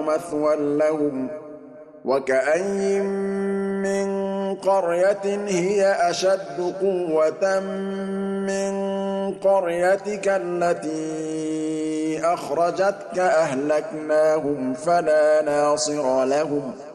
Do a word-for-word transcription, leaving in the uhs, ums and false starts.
مَثْوًى لَّهُمْ ۚ وَكَأَيِّن مِّن قَرْيَةٍ هِيَ أَشَدُّ قُوَّةً مِّن قَرْيَتِكَ الَّتِي أَخْرَجَتْكَ أَهْلَكْنَاهُمْ فَلَا نَاصِرَ لَهُمْ